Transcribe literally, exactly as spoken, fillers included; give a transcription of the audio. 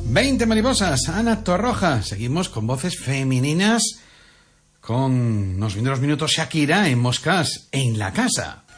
veinte mariposas, Ana Torroja. Seguimos con voces femeninas, con unos primeros minutos Shakira en Moscas en la casa.